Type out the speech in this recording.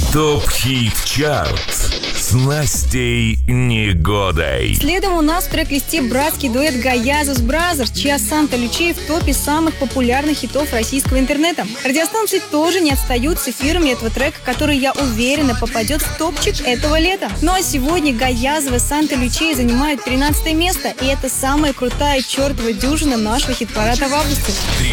ТОП-хит чарт с Настей Негодой. Следом у нас в трек-листе братский дуэт Гаязов Бразерс, чья Санта Лючей в топе самых популярных хитов российского интернета. Радиостанции тоже не отстают с эфирами этого трека, который, я уверена, попадет в топчик этого лета. Ну а сегодня Гаязова и Санта Лючей занимают 13 место, и это самая крутая чертова дюжина нашего хит-парада в августе.